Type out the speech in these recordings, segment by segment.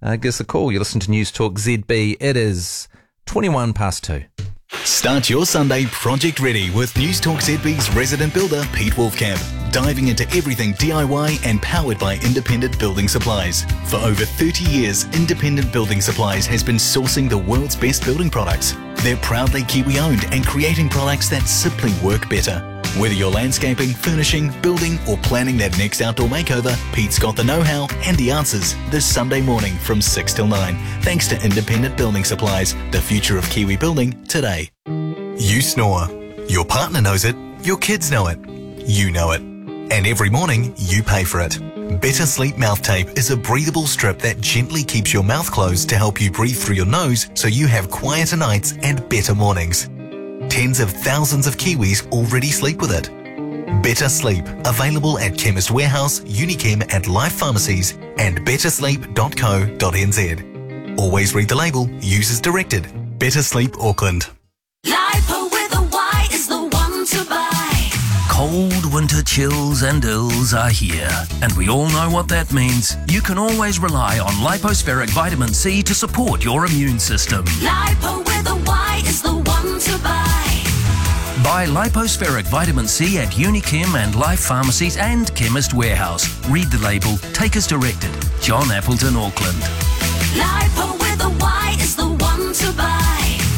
give us a call. You listen to News Talk ZB. It is 21 past 2. Start your Sunday project ready with News Talk ZB's resident builder, Pete Wolfcamp. Diving into everything DIY and powered by Independent Building Supplies. For over 30 years, Independent Building Supplies has been sourcing the world's best building products. They're proudly Kiwi-owned and creating products that simply work better. Whether you're landscaping, furnishing, building or planning that next outdoor makeover, Pete's got the know-how and the answers this Sunday morning from 6 till 9. Thanks to Independent Building Supplies, the future of Kiwi building today. You snore. Your partner knows it. Your kids know it. You know it. And every morning, you pay for it. Better Sleep Mouth Tape is a breathable strip that gently keeps your mouth closed to help you breathe through your nose so you have quieter nights and better mornings. Tens of thousands of Kiwis already sleep with it. Better Sleep, available at Chemist Warehouse, Unichem and Life Pharmacies and bettersleep.co.nz. Always read the label, use as directed. Better Sleep Auckland. Lipo with a Y is the one to buy. Cold winter chills and ills are here, and we all know what that means. You can always rely on Lipospheric Vitamin C to support your immune system. Lipo with a Y is the one to buy. Buy Lipospheric Vitamin C at Unichem and Life Pharmacies and Chemist Warehouse. Read the label, take as directed. John Appleton, Auckland. Lipo with a Y is the one to buy.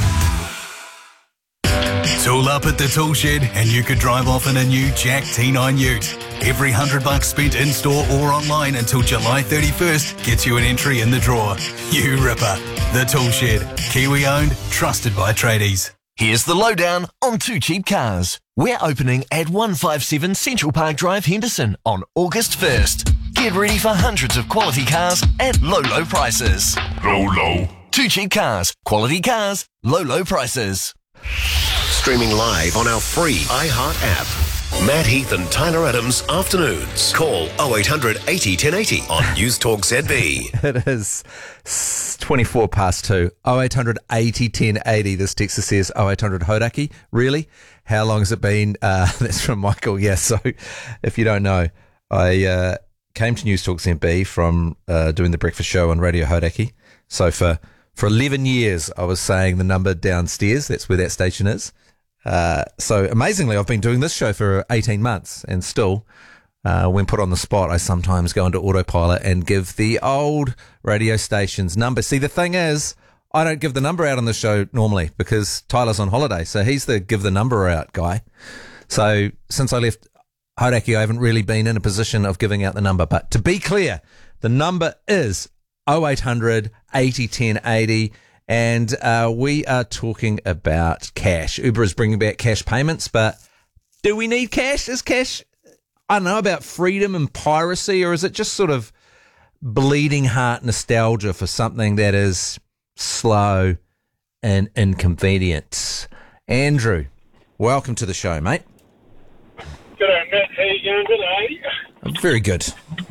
Tool up at the tool shed and you could drive off in a new Jack T9 Ute. Every $100 spent in-store or online until July 31st gets you an entry in the draw. You ripper. The Tool Shed. Kiwi-owned, trusted by tradies. Here's the lowdown on Too Cheap Cars. We're opening at 157 Central Park Drive, Henderson on August 1st. Get ready for hundreds of quality cars at low prices. Low. Too Cheap Cars. Quality cars, low prices. Streaming live on our free iHeart app. Matt Heath and Tyler Adams Afternoons. Call 0800 80 1080 on News Talk ZB. It is 24 past 2. 0800 80 1080. This texter says 0800 Hodaki. Really? How long has it been? That's from Michael. Yeah, so if you don't know, I came to News Talk ZB from doing the breakfast show on Radio Hodaki. So for 11 years, I was saying the number downstairs. That's where that station is. So amazingly, I've been doing this show for 18 months and still, when put on the spot, I sometimes go into autopilot and give the old radio station's number. See, the thing is, I don't give the number out on the show normally because Tyler's on holiday. So he's the give the number out guy. So since I left Hodaki, I haven't really been in a position of giving out the number. But to be clear, the number is 0800 80 1080. And we are talking about cash. Uber is bringing back cash payments, but do we need cash? Is cash, I don't know, about freedom and piracy, or is it just sort of bleeding heart nostalgia for something that is slow and inconvenient? Andrew, welcome to the show, mate. G'day, Matt. How you going today? Very good.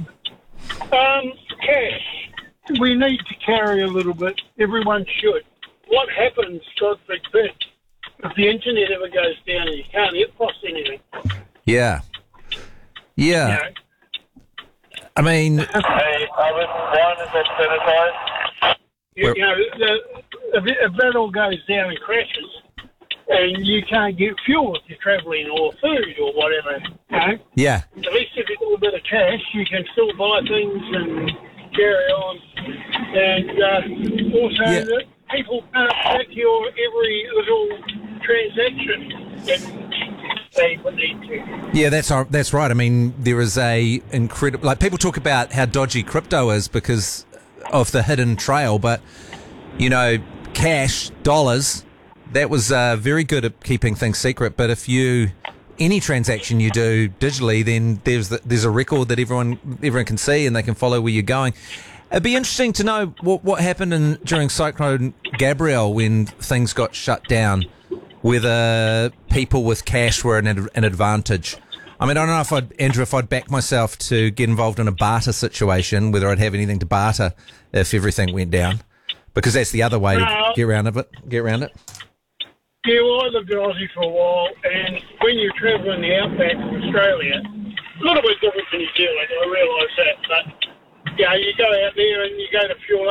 Cash. We need to carry a little bit. Everyone should. What happens, God forbid, if the internet ever goes down and you can't post anything? Yeah. Yeah. You know? I mean... Hey, one is that sanitized? You know, if that all goes down and crashes and you can't get fuel if you're travelling or food or whatever, you know? Yeah. At least if you've got a bit of cash, you can still buy things and carry on. And also that people can't track your every little transaction that they would need to. Yeah, that's right. I mean, there is a incredible... Like, people talk about how dodgy crypto is because of the hidden trail, but, you know, cash, dollars, that was very good at keeping things secret. But if any transaction you do digitally, then there's a record that everyone can see and they can follow where you're going. It'd be interesting to know what happened during Cyclone Gabrielle when things got shut down, whether people with cash were an advantage. I mean, I don't know if I'd back myself to get involved in a barter situation, whether I'd have anything to barter if everything went down, because that's the other way to get around it. Yeah, well, I lived in Aussie for a while, and when you're travelling the outback of Australia, a little bit different to New Zealand, I realise that, but, you know, you go out there and you go to fuel